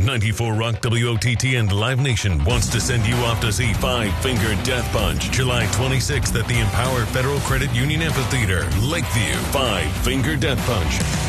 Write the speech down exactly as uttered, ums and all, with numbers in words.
ninety-four Rock W O T T and Live Nation wants to send you off to see Five Finger Death Punch, July twenty-sixth at the Empower Federal Credit Union Amphitheater, Lakeview. Five Finger Death Punch.